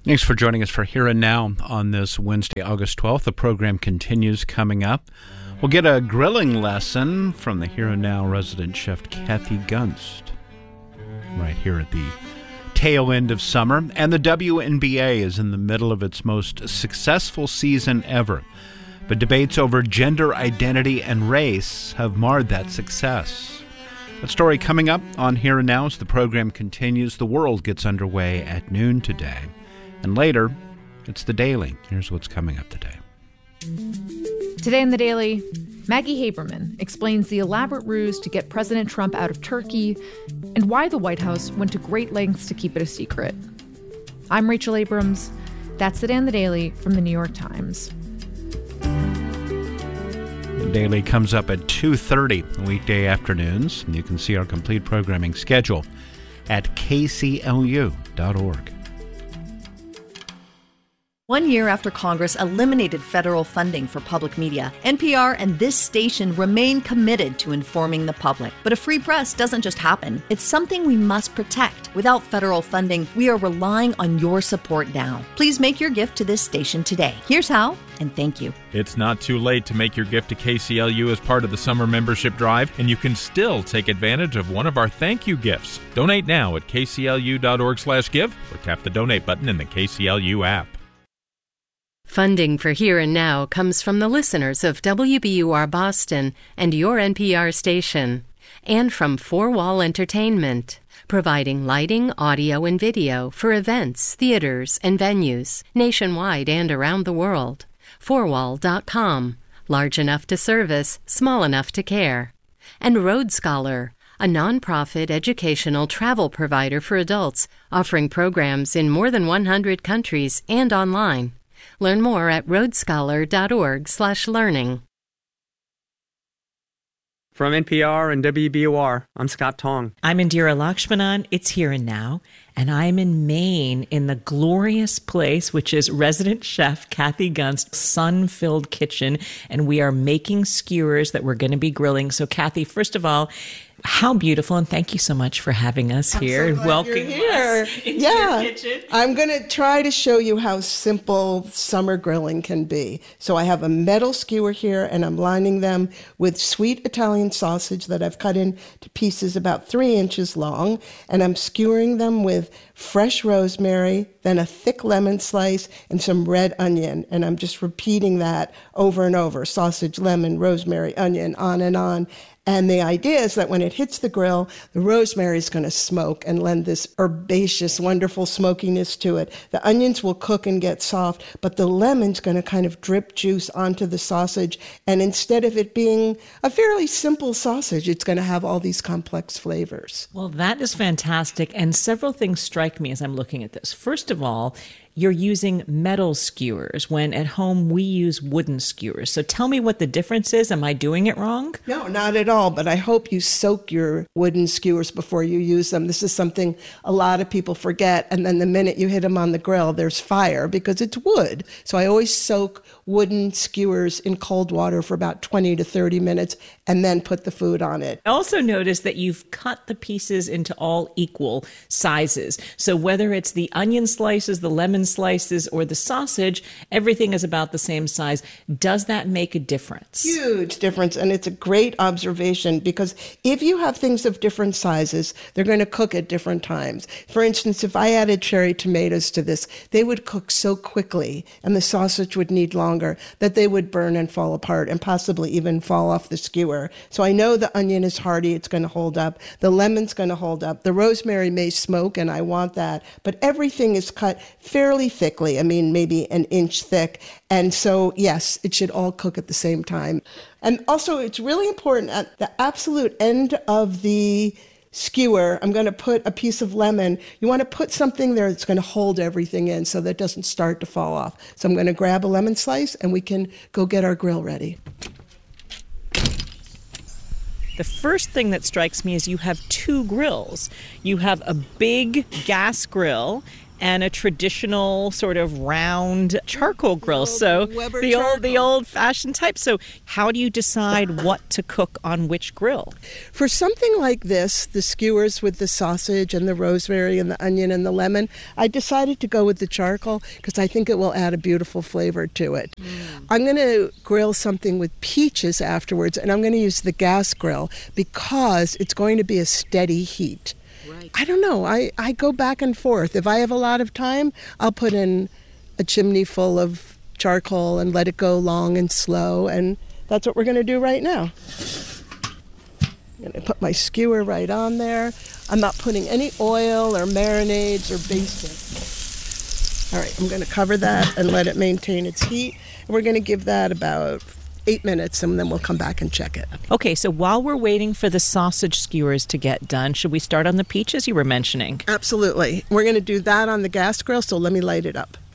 Thanks for joining us for Here and Now on this Wednesday, August 12th. The program continues coming up. We'll get a grilling lesson from the Here and Now resident chef Kathy Gunst right here at the tail end of summer. And the WNBA is in the middle of its most successful season ever. But debates over gender identity and race have marred that success. That story coming up on Here and Now as the program continues. The world gets underway at noon today. And later, it's The Daily. Here's what's coming up today. Today in The Daily, Maggie Haberman explains the elaborate ruse to get President Trump out of Turkey and why the White House went to great lengths to keep it a secret. I'm Rachel Abrams. That's Today in The Daily from The New York Times. The Daily comes up at 2:30 weekday afternoons, and you can see our complete programming schedule at kclu.org. 1 year after Congress eliminated federal funding for public media, NPR and this station remain committed to informing the public. But a free press doesn't just happen. It's something we must protect. Without federal funding, we are relying on your support now. Please make your gift to this station today. Here's how, and thank you. It's not too late to make your gift to KCLU as part of the summer membership drive, and you can still take advantage of one of our thank you gifts. Donate now at kclu.org/give or tap the donate button in the KCLU app. Funding for Here and Now comes from the listeners of WBUR Boston and your NPR station, and from Four Wall Entertainment, providing lighting, audio, and video for events, theaters, and venues nationwide and around the world. Fourwall.com, large enough to service, small enough to care. And Road Scholar, a nonprofit educational travel provider for adults offering programs in more than 100 countries and online. Learn more at roadscholar.org/learning. From NPR and WBUR, I'm Scott Tong. I'm Indira Lakshmanan. It's Here and Now, and I'm in Maine in the glorious place, which is resident chef Kathy Gunst's sun-filled kitchen, and we are making skewers that we're going to be grilling. So, Kathy, first of all, how beautiful, and thank you so much for having us here and welcoming us into your kitchen. I'm going to try to show you how simple summer grilling can be. So I have a metal skewer here, and I'm lining them with sweet Italian sausage that I've cut into pieces about 3 inches long, and I'm skewering them with fresh rosemary, then a thick lemon slice, and some red onion. And I'm just repeating that over and over: sausage, lemon, rosemary, onion, on and on. And the idea is that when it hits the grill, the rosemary is going to smoke and lend this herbaceous, wonderful smokiness to it. The onions will cook and get soft, but the lemon's going to kind of drip juice onto the sausage. And instead of it being a fairly simple sausage, it's going to have all these complex flavors. Well, that is fantastic. And several things strike me as I'm looking at this. First of all, you're using metal skewers when at home we use wooden skewers. So tell me what the difference is. Am I doing it wrong? No, not at all. But I hope you soak your wooden skewers before you use them. This is something a lot of people forget. And then the minute you hit them on the grill, there's fire because it's wood. So I always soak wooden skewers in cold water for about 20 to 30 minutes and then put the food on it. I also noticed that you've cut the pieces into all equal sizes. So whether it's the onion slices, the lemon slices, or the sausage, everything is about the same size. Does that make a difference? Huge difference. And it's a great observation because if you have things of different sizes, they're going to cook at different times. For instance, if I added cherry tomatoes to this, they would cook so quickly and the sausage would need longer that they would burn and fall apart and possibly even fall off the skewer. So I know the onion is hearty. It's going to hold up. The lemon's going to hold up. The rosemary may smoke, and I want that. But everything is cut fairly thickly. I mean, maybe an inch thick. And so, yes, it should all cook at the same time. And also, it's really important at the absolute end of the skewer, I'm going to put a piece of lemon. You want to put something there that's going to hold everything in so that it doesn't start to fall off. So I'm going to grab a lemon slice, and we can go get our grill ready. The first thing that strikes me is you have two grills. You have a big gas grill and a traditional sort of round charcoal grill. So Weber the old-fashioned type. So how do you decide what to cook on which grill? For something like this, the skewers with the sausage and the rosemary and the onion and the lemon, I decided to go with the charcoal because I think it will add a beautiful flavor to it. I'm going to grill something with peaches afterwards, and I'm going to use the gas grill because it's going to be a steady heat. Right. I don't know. I go back and forth. If I have a lot of time, I'll put in a chimney full of charcoal and let it go long and slow, and that's what we're going to do right now. I'm going to put my skewer right on there. I'm not putting any oil or marinades or basting. All right, I'm going to cover that and let it maintain its heat. And we're going to give that about 8 minutes, and then we'll come back and check it. Okay, so while we're waiting for the sausage skewers to get done, should we start on the peaches you were mentioning? Absolutely. We're going to do that on the gas grill, so let me light it up.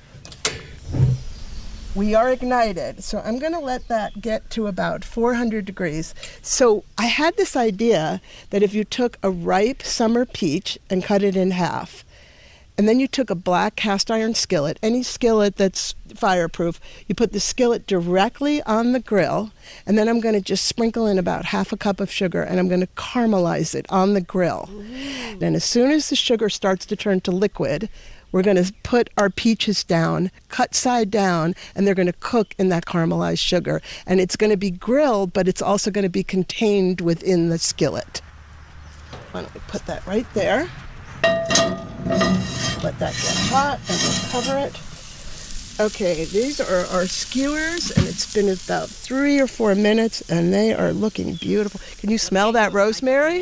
We are ignited, so I'm going to let that get to about 400 degrees. So I had this idea that if you took a ripe summer peach and cut it in half, and then you took a black cast iron skillet, any skillet that's fireproof, you put the skillet directly on the grill, and then I'm going to just sprinkle in about half a cup of sugar, and I'm going to caramelize it on the grill. Then as soon as the sugar starts to turn to liquid, we're going to put our peaches down, cut side down, and they're going to cook in that caramelized sugar. And it's going to be grilled, but it's also going to be contained within the skillet. Why don't we put that right there? Let that get hot, and we'll cover it. Okay, these are our skewers, and it's been about 3 or 4 minutes, and they are looking beautiful. Can you smell that rosemary?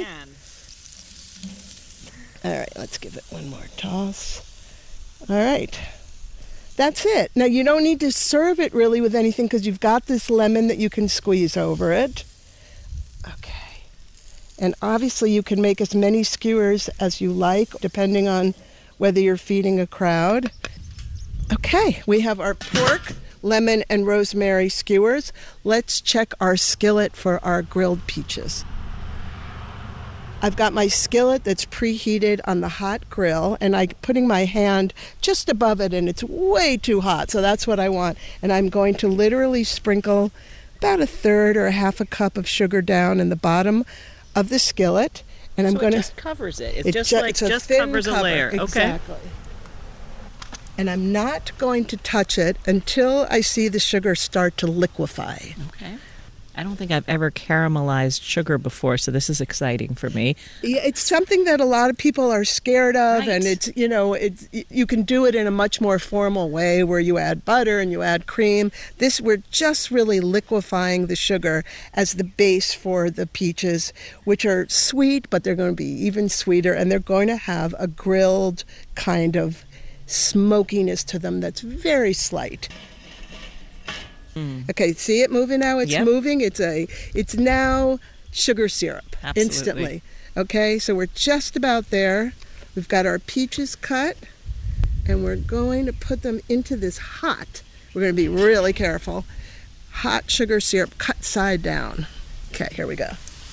All right, let's give it one more toss. All right, that's it. Now, you don't need to serve it really with anything because you've got this lemon that you can squeeze over it. Okay. And obviously you can make as many skewers as you like, depending on whether you're feeding a crowd. Okay, we have our pork, lemon, and rosemary skewers. Let's check our skillet for our grilled peaches. I've got my skillet that's preheated on the hot grill, and I'm putting my hand just above it, and it's way too hot, so that's what I want. And I'm going to literally sprinkle about 1/3 or 1/2 cup of sugar down in the bottom of the skillet, and I'm going to just covers it. It's just covers a layer. Exactly. Okay. And I'm not going to touch it until I see the sugar start to liquefy. Okay. I don't think I've ever caramelized sugar before, so this is exciting for me. Yeah, it's something that a lot of people are scared of, Right. and it's you can do it in a much more formal way where you add butter and you add cream. We're just really liquefying the sugar as the base for the peaches, which are sweet, but they're going to be even sweeter, and they're going to have a grilled kind of smokiness to them that's very slight. Okay, see it moving now? It's moving. It's now sugar syrup. Absolutely. Instantly. Okay, so we're just about there. We've got our peaches cut, and we're going to put them into this hot, we're going to be really careful, hot sugar syrup cut side down. Okay, here we go.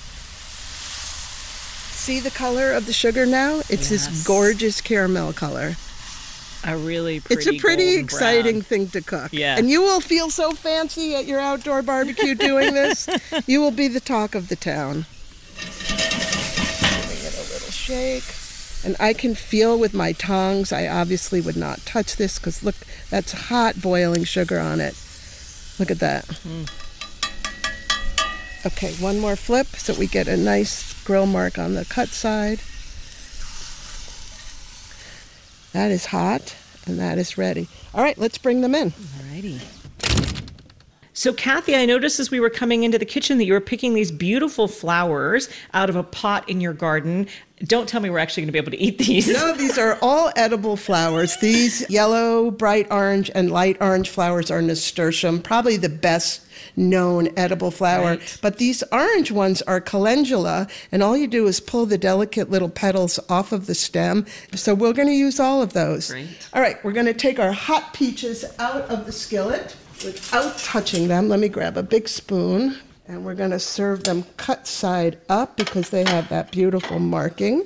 See the color of the sugar now? It's this gorgeous caramel color. A really pretty It's a pretty golden exciting brown. thing to cook. Yeah. And you will feel so fancy at your outdoor barbecue doing this. You will be the talk of the town. Giving it a little shake. And I can feel with my tongs, I obviously would not touch this because look, that's hot boiling sugar on it. Look at that. Okay, one more flip so we get a nice grill mark on the cut side. That is hot, and that is ready. All right, let's bring them in. Alrighty. So, Kathy, I noticed as we were coming into the kitchen that you were picking these beautiful flowers out of a pot in your garden. Don't tell me we're actually going to be able to eat these. No, these are all edible flowers. These yellow, bright orange, and light orange flowers are nasturtium, probably the best known edible flower. Right. But these orange ones are calendula, and all you do is pull the delicate little petals off of the stem. So we're going to use all of those. Great. All right, we're going to take our hot peaches out of the skillet without touching them. Let me grab a big spoon. And we're going to serve them cut side up because they have that beautiful marking.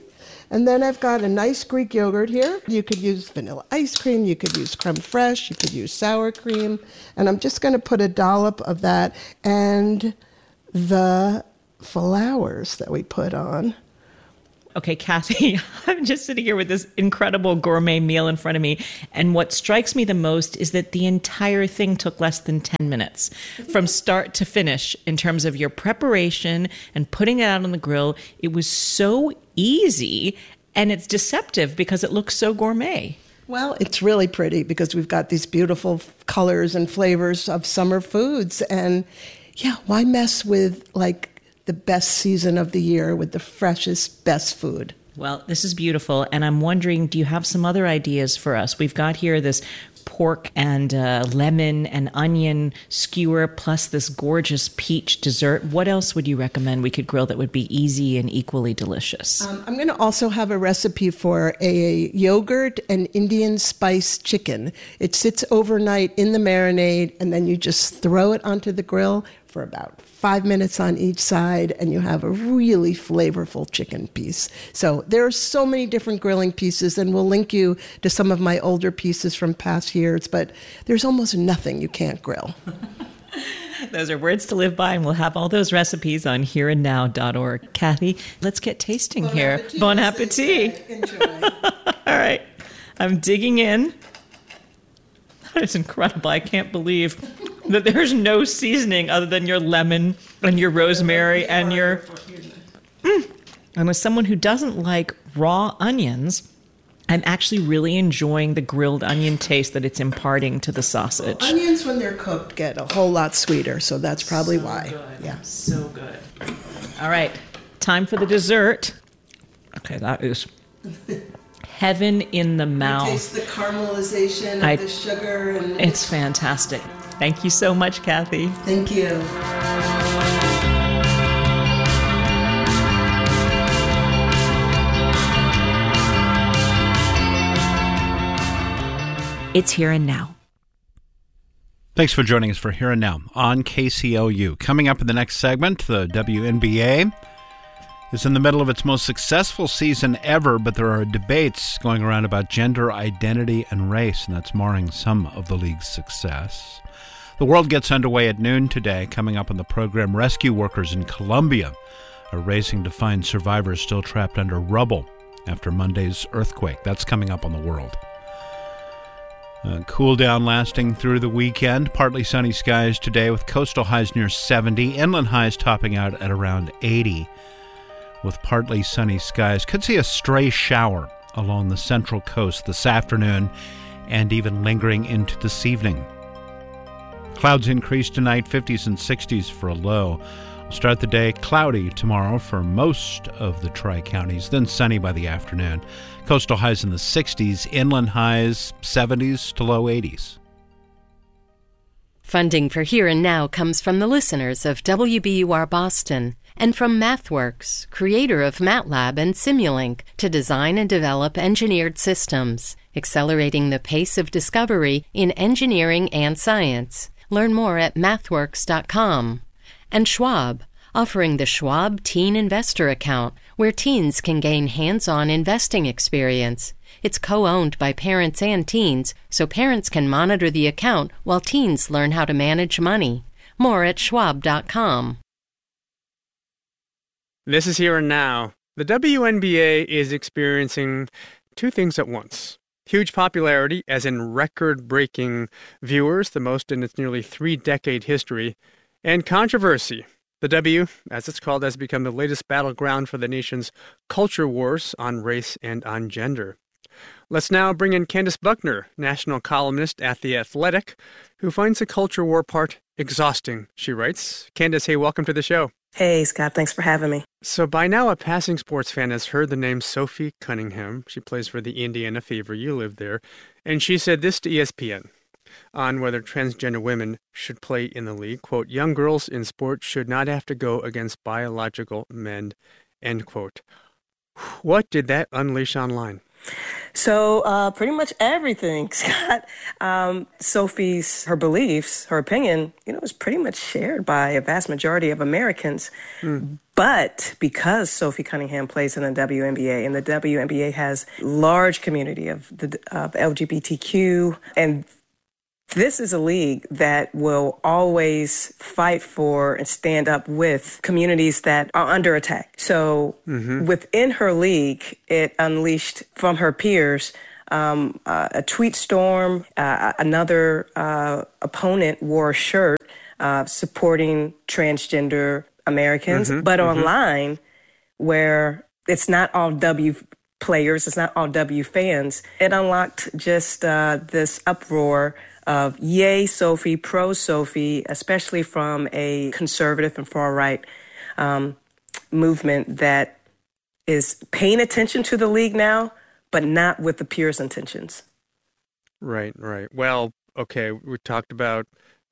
And then I've got a nice Greek yogurt here. You could use vanilla ice cream, you could use creme fraiche, you could use sour cream. And I'm just going to put a dollop of that and the flowers that we put on. Okay, Kathy, I'm just sitting here with this incredible gourmet meal in front of me. And what strikes me the most is that the entire thing took less than 10 minutes from start to finish in terms of your preparation and putting it out on the grill. It was so easy, and it's deceptive because it looks so gourmet. Well, it's really pretty because we've got these beautiful colors and flavors of summer foods. And yeah, why mess with the best season of the year with the freshest, best food? Well, this is beautiful. And I'm wondering, do you have some other ideas for us? We've got here this pork and lemon and onion skewer, plus this gorgeous peach dessert. What else would you recommend we could grill that would be easy and equally delicious? I'm going to also have a recipe for a yogurt and Indian spice chicken. It sits overnight in the marinade, and then you just throw it onto the grill for about 5 minutes on each side, and you have a really flavorful chicken piece. So there are so many different grilling pieces, and we'll link you to some of my older pieces from past years, but there's almost nothing you can't grill. Those are words to live by, and we'll have all those recipes on hereandnow.org. Kathy, let's get tasting here. Bon appetit. Enjoy. All right. I'm digging in. That is incredible. I can't believe that there's no seasoning other than your lemon and your rosemary and your... And as someone who doesn't like raw onions, I'm actually really enjoying the grilled onion taste that it's imparting to the sausage. Onions, when they're cooked, get a whole lot sweeter, so that's probably why. Good. Yeah. So good. All right. Time for the dessert. Okay, that is heaven in the mouth. Taste the caramelization of the sugar. And it's fantastic. Thank you so much, Kathy. Thank you. It's Here and Now. Thanks for joining us for Here and Now on KCLU. Coming up in the next segment, the WNBA is in the middle of its most successful season ever, but there are debates going around about gender identity and race, and that's marring some of the league's success. The world gets underway at noon today. Coming up on the program, rescue workers in Colombia are racing to find survivors still trapped under rubble after Monday's earthquake. That's coming up on the world. Cool down lasting through the weekend. Partly sunny skies today with coastal highs near 70. Inland highs topping out at around 80 with partly sunny skies. Could see a stray shower along the central coast this afternoon and even lingering into this evening. Clouds increase tonight, 50s and 60s for a low. We'll start the day cloudy tomorrow for most of the Tri-Counties, then sunny by the afternoon. Coastal highs in the 60s, inland highs 70s to low 80s. Funding for Here and Now comes from the listeners of WBUR Boston and from MathWorks, creator of MATLAB and Simulink, to design and develop engineered systems, accelerating the pace of discovery in engineering and science. Learn more at mathworks.com. And Schwab, offering the Schwab Teen Investor Account, where teens can gain hands-on investing experience. It's co-owned by parents and teens, so parents can monitor the account while teens learn how to manage money. More at schwab.com. This is Here and Now. The WNBA is experiencing two things at once. Huge popularity, as in record-breaking viewers, the most in its nearly 3-decade history, and controversy. The W, as it's called, has become the latest battleground for the nation's culture wars on race and on gender. Let's now bring in Candace Buckner, national columnist at The Athletic, who finds the culture war part exhausting, she writes. Candace, hey, welcome to the show. Hey, Scott. Thanks for having me. So by now, a passing sports fan has heard the name Sophie Cunningham. She plays for the Indiana Fever. You live there. And she said this to ESPN on whether transgender women should play in the league. Quote, young girls in sports should not have to go against biological men, end quote. What did that unleash online? So pretty much everything, Scott. Sophie's, her beliefs, her opinion, is pretty much shared by a vast majority of Americans. But because Sophie Cunningham plays in the WNBA, and the WNBA has large community of LGBTQ, and this is a league that will always fight for and stand up with communities that are under attack. So within her league, it unleashed from her peers a tweet storm. Another opponent wore a shirt supporting transgender Americans, but online, where it's not all W players, it's not all W fans, it unlocked just this uproar of yay Sophie, pro Sophie, especially from a conservative and far-right movement that is paying attention to the league now, but not with the peers' intentions. Right. Well, okay, we talked about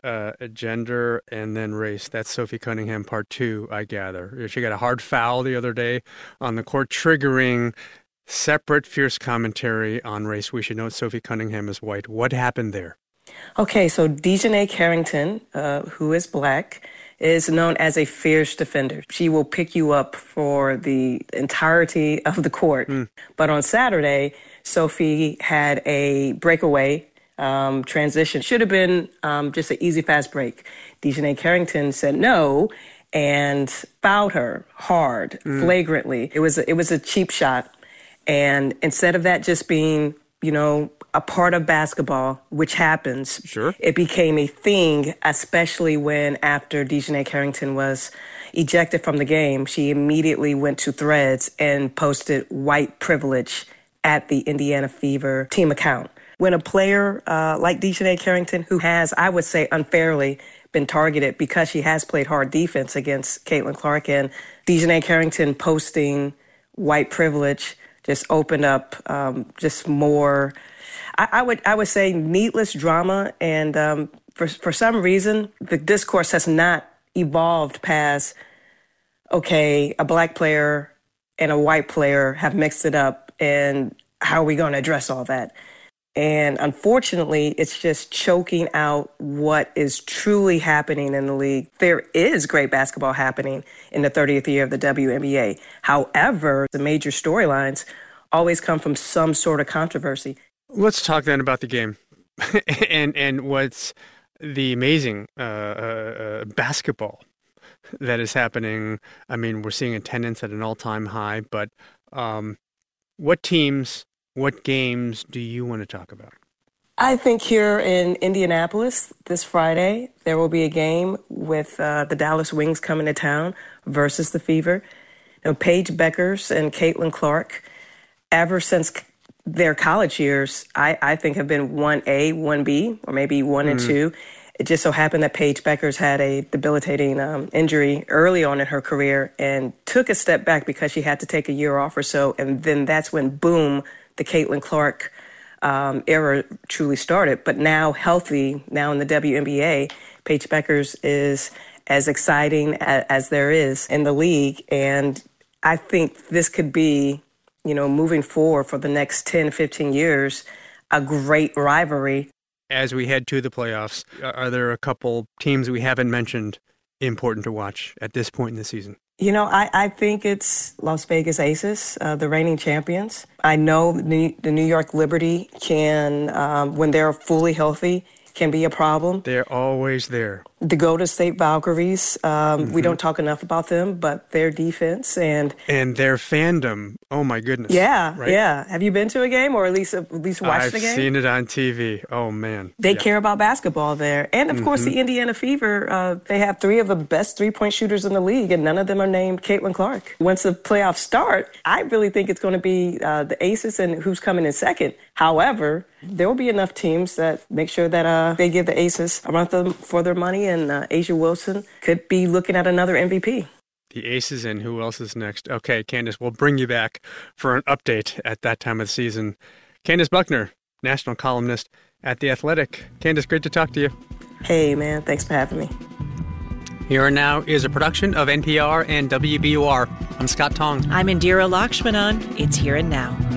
gender and then race. That's Sophie Cunningham part 2, I gather. She got a hard foul the other day on the court, triggering separate fierce commentary on race. We should note Sophie Cunningham is white. What happened there? Okay, so Dejanay Carrington, who is black, is known as a fierce defender. She will pick you up for the entirety of the court. But on Saturday, Sophie had a breakaway transition. Should have been just an easy, fast break. Dejanay Carrington said no and fouled her hard, flagrantly. It was a cheap shot. And instead of that just being, a part of basketball, which happens, it became a thing, especially when after Dejanay Carrington was ejected from the game, she immediately went to Threads and posted white privilege at the Indiana Fever team account. When a player like Dejanay Carrington, who has, I would say, unfairly been targeted because she has played hard defense against Caitlin Clark, and Dejanay Carrington posting white privilege just opened up just more, I would say, needless drama. And for some reason, the discourse has not evolved past, okay, a black player and a white player have mixed it up, and how are we going to address all that? And unfortunately, it's just choking out what is truly happening in the league. There is great basketball happening in the 30th year of the WNBA. However, the major storylines always come from some sort of controversy. Let's talk then about the game and what's the amazing basketball that is happening. I mean, we're seeing attendance at an all-time high, but what teams, what games do you want to talk about? I think here in Indianapolis this Friday, there will be a game with the Dallas Wings coming to town versus the Fever. Paige Beckers and Caitlin Clark, ever since their college years, I think have been 1A, 1B, or maybe 1 and 2. It just so happened that Paige Beckers had a debilitating injury early on in her career and took a step back because she had to take a year off or so. And then that's when, boom, the Caitlin Clark era truly started. But now healthy, now in the WNBA, Paige Beckers is as exciting as there is in the league. And I think this could be, moving forward for the next 10, 15 years, a great rivalry. As we head to the playoffs, are there a couple teams we haven't mentioned important to watch at this point in the season? I think it's Las Vegas Aces, the reigning champions. I know the New York Liberty can, when they're fully healthy, can be a problem. They're always there. The Golden State Valkyries, we don't talk enough about them, but their defense and their fandom. Oh my goodness! Yeah, right? Yeah. Have you been to a game, or at least watched the game? I've seen it on TV. Oh man, they care about basketball there, and of course the Indiana Fever. They have 3 of the best 3-point shooters in the league, and none of them are named Caitlin Clark. Once the playoffs start, I really think it's going to be the Aces and who's coming in second. However, there will be enough teams that make sure that they give the Aces a run for their money, and A'ja Wilson could be looking at another MVP. The Aces, and who else is next? Okay, Candace, we'll bring you back for an update at that time of the season. Candace Buckner, national columnist at The Athletic. Candace, great to talk to you. Hey, man, thanks for having me. Here and Now is a production of NPR and WBUR. I'm Scott Tong. I'm Indira Lakshmanan. It's Here and Now.